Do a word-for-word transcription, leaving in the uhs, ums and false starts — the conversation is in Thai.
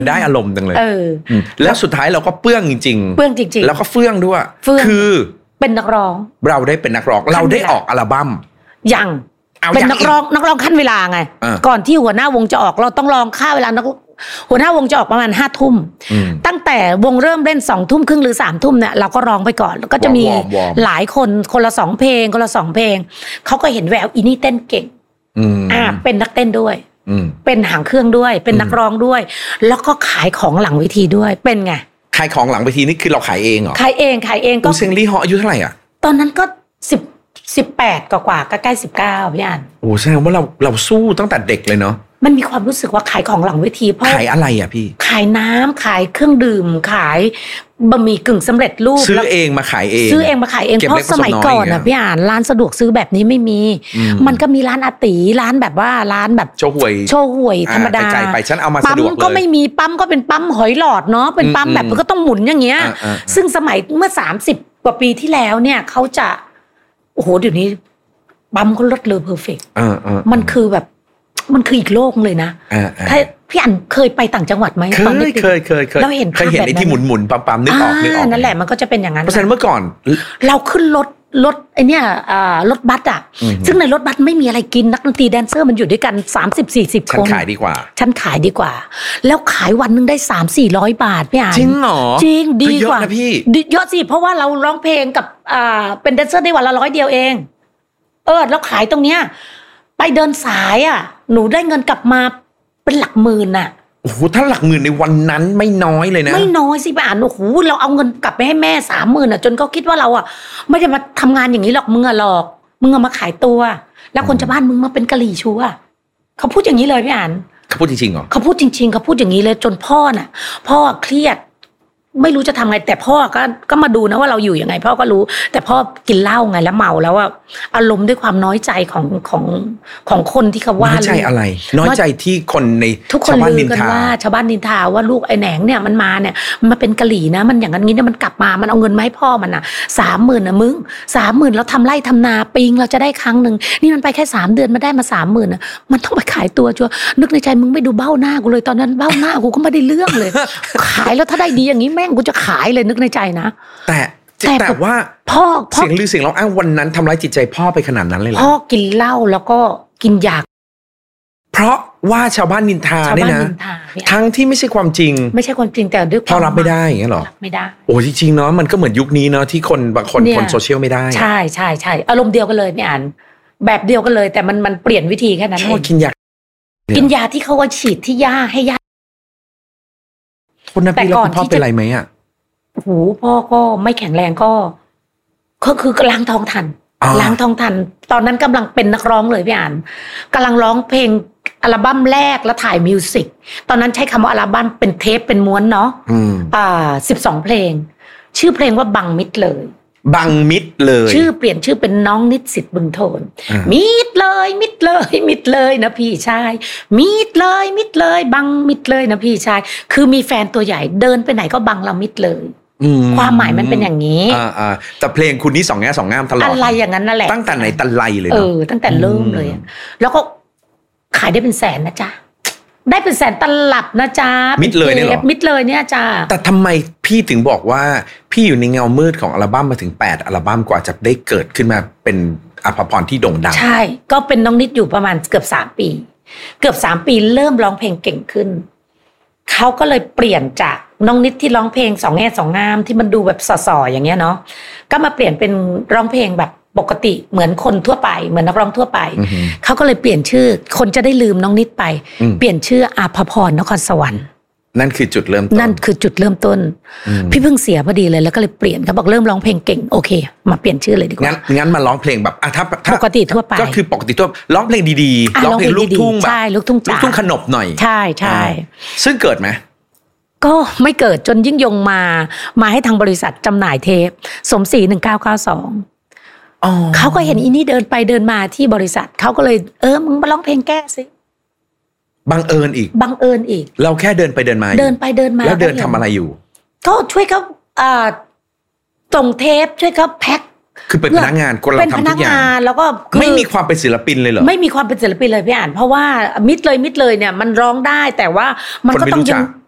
ได้อารมณ์จังเลยเออแล้วสุดท้ายเราก็เปื้องจริงๆเปื้องจริงๆแล้วก็เฟื่องด้วยคือเป็นนักร้องเราได้เป็นนักร้องเราได้ออกอัลบั้มยังเป็นนักร้องนักร้องขั้นเวลาไงก่อนที่หัวหน้าวงจะออกเราต้องลองค่าเวลานักหัวหน้าวงจะออกประมาณห้าทุ่มตั้งแต่วงเริ่มเล่นสองทุ่มครึ่งหรือสามทุ่มเนี่ยเราก็ร้องไปก่อนแล้วก็จะมีหลายคนคนละสองเพลงคนละสองเพลงเขาก็เห็นแววอีนี่เต้นเก่งอ่าเป็นนักเต้นด้วยเป็นหางเครื่องด้วยเป็นนักร้องด้วยแล้วก็ขายของหลังเวทีด้วยเป็นไงขายของหลังเวทีนี่คือเราขายเองเหรอขายเองขายเองก็อูเซิงลี่ฮออายุเท่าไหร่อ่ะตอนนั้นก็สิบสิบแปดกว่าๆใกล้ๆสิบเก้าพี่อันโอ้แสดงว่าเราเราสู้ตั้งแต่เด็กเลยเนาะมันมีความรู้สึกว่าขายของหลังเวทีเพราะขายอะไรอ่ะพี่ขายน้ำขายเครื่องดื่มขายบะหมี่กึ่งสำเร็จรูปซื้อเองมาขายเองซื้อเองมาขายเองเพราะสมัยก่อนนะพี่อ่านร้านสะดวกซื้อแบบนี้ไม่มีมันก็มีร้านอาตีร้านแบบว่าร้านแบบโชห่วยโชห่วยธรรมดาไปฉันเอามาสะดวกเลยปั๊มก็ไม่มีปั๊มก็เป็นปั๊มหอยหลอดเนาะเป็นปั๊มแบบมันก็ต้องหมุนอย่างเงี้ยซึ่งสมัยเมื่อสามสิบกว่าปีที่แล้วเนี่ยเขาจะโอ้โหเดี๋ยวนี้ปั๊มเขาลดเลอเพอร์เฟกต์มันคือแบบมันคืออีกโลกเลยนะถ้าพี่อันเคยไปต่างจังหวัดไหมตอนเด็กเคยเคยเคยเราเห็นเคยเห็นไอ้ที่หมุนหมุนปั๊มปั๊มนึกออกนึกออกนั่นแหละมันก็จะเป็นอย่างนั้นเพราะฉะนั้นเมื่อก่อนเราขึ้นรถรถไอเนี้ยรถบัสอ่ะซึ่งในรถบัสไม่มีอะไรกินนักดนตรีแดนเซอร์มันอยู่ด้วยกันสามสิบสี่สิบคนฉันขายดีกว่าฉันขายดีกว่าแล้วขายวันนึงได้สามสี่ร้อยบาทพี่อันจริงเหรอจริงดีกว่าเยอะนะพี่เยอะสิเพราะว่าเราร้องเพลงกับเป็นแดนเซอร์ได้วันละร้อยเดียวเองเออแล้วขายตรงเนี้ยไปเดินสายอ่ะหนูได้เงินกลับมาเป็นหลักหมื่นน่ะโอ้โหถ้าหลักหมื่นในวันนั้นไม่น้อยเลยนะไม่น้อยสิไปอ่านโอ้โหเราเอาเงินกลับไปให้แม่สามหมื่นอ่ะจนเขาคิดว่าเราอ่ะไม่ได้มาทำงานอย่างนี้หรอกมึงอ่ะหรอกมึงเอามาขายตัวแล้วคนชาวบ้านมึงมาเป็นกะหรี่ชัวเขาพูดอย่างนี้เลยพี่อ่านเขาพูดจริงๆเหรอเขาพูดจริงๆเขาพูดอย่างนี้เลยจนพ่อน่ะพ่อเครียดไม่รู้จะทำไงแต่พ่อก็ก็มาดูนะว่าเราอยู่ยังไงพ่อก็รู้แต่พ่อกินเหล้าไงแล้วเมาแล้วอ่ะอารมณ์ด้วยความน้อยใจของของของคนที่เขาว่าน้อยใจอะไรน้อยใจที่คนในชาวบ้านนินทาว่าชาวบ้านนินทาว่าลูกไอ้แหนงเนี่ยมันมาเนี่ยมันมาเป็นกะหรี่นะมันอย่างนั้นงี้เนี่ยมันกลับมามันเอาเงินมาให้พ่อมันอ่ะสามหมื่นนะมึงสามหมื่นเราทำไร่ทำนาปิงเราจะได้ครั้งหนึ่งนี่มันไปแค่สามเดือนมาได้มาสามหมื่นอ่ะมันต้องไปขายตัวชัวนึกในใจมึงไม่ดูเบ้าหน้ากูเลยตอนนั้นเบ้าหน้ากูก็ไม่ได้เรื่องเลยขายแล้วถ้าได้ดีอย่างนี้แม่งกูจะขายเลยนึกในใจนะแต่แต่ว่าพ่อเสียงลือเสียงร้องอ้างวันนั้นทำร้ายจิตใจพ่อไปขนาดนั้นเลยเหรอพ่อกินเหล้าแล้วก็กินยาเพราะว่าชาวบ้านนินทาเนี่ยนะทั้งที่ไม่ใช่ความจริงไม่ใช่ความจริงแต่ด้วยพ่อรับไม่ได้อย่างเงี้ยหรอรับไม่ได้โอ้จริงๆเนาะมันก็เหมือนยุคนี้เนาะที่คนบางคนคนโซเชียลไม่ได้ใช่ใช่ใช่อารมณ์เดียวกันเลยไม่อ่านแบบเดียวกันเลยแต่มันมันเปลี่ยนวิธีแค่นั้นเองกินยากินยาที่เขาว่าฉีดที่ย่าให้ย่าคนนั้นพี่แล้วคุณพ่อเป็นไรไหมอ่ะโอ้โหพ่อก็ไม่แข็งแรงก็ก็คือล้างท้องทันล้างท้องทันตอนนั้นกำลังเป็นนักร้องเลยพี่อ่านกำลังร้องเพลงอัลบั้มแรกแล้วถ่ายมิวสิกตอนนั้นใช้คำว่าอัลบั้มเป็นเทปเป็นม้วนเนาะอ่าสิบสองเพลงชื่อเพลงว่าบังมิดเลยบังมิดเลยชื่อเปลี่ยนชื่อเป็นน้องนิสิตบึงโทนมิดเลยมิดเลยมิดเลยนะพี่ชายมิดเลยมิดเลยบังมิดเลยนะพี่ชายคือมีแฟนตัวใหญ่เดินไปไหนก็บังเรามิดเลยความหมายมันเป็นอย่างนี้อ่าแต่เพลงคุณนี่สองแง่สองงามตลอดอะไรอย่างนั้นนั่นแหละตั้งแต่ไหนแต่ไรเลยเออตั้งแต่เริ่มเลยแล้วก็ขายได้เป็นแสนนะจ๊ะได้เป็นแสนตลับนะจ๊ะมิดเลยเนี่ยหรอมิดเลยเนี่ยจ้าแต่ทำไมพี่ถึงบอกว่าพี่อยู่ในเงามืดของอัลบั้มมาถึงแปดอัลบั้มกว่าจะได้เกิดขึ้นมาเป็นอภพรที่โด่งดังใช่ก็เป็นน้องนิดอยู่ประมาณเกือบสามปีเกือบสามปีเริ่มร้องเพลงเก่งขึ้นเขาก็เลยเปลี่ยนจากน้องนิดที่ร้องเพลงสองแง่สองงามที่มันดูแบบส่อๆอย่างเงี้ยเนาะก็มาเปลี่ยนเป็นร้องเพลงแบบปกติเหมือนคนทั่วไปเหมือนนักร้องทั่วไปเขาก็เลยเปลี่ยนชื่อคนจะได้ลืมน้องนิดไปเปลี่ยนชื่ออาภพรนครสวรรค์นั่นคือจุดเริ่มต้นนั่นคือจุดเริ่มต้นพี่เพิ่งเสียพอดีเลยแล้วก็เลยเปลี่ยนเขาบอกเริ่มร้องเพลงเก่งโอเคมาเปลี่ยนชื่อเลยดีกว่างั้นงั้นมาร้องเพลงแบบอ่ะถ้าปกติทั่วไปก็คือปกติทั่วร้องเพลงดีๆร้องเพลงลูกทุ่งแบบใช่ลูกทุ่งจ๋าลูกทุ่งขนบหน่อยใช่ใช่ซึ่งเกิดไหมก็ไม่เกิดจนยิ่งยงมามาให้ทางบริษัทจำหน่ายเทปสมศรีหนึ่งเก้าเก้าสองเขาก็เห็นอีนี่เดินไปเดินมาที่บริษัทเขาก็เลยเออมึงมาร้องเพลงแก้สิบังเอิญอีกบังเอิญอีกเราแค่เดินไปเดินมาเดินไปเดินมาแล้วเดินทำอะไรอยู่ก็ช่วยเขาส่งเทปช่วยเขาแพ็คคือเป็นพนักงานคนเราทำทุกอย่างแล้วก็ไม่มีความเป็นศิลปินเลยเหรอไม่มีความเป็นศิลปินเลยพี่อ่านเพราะว่ามิดเลยมิดเลยเนี่ยมันร้องได้แต่ว่ามันก็ต้องยัง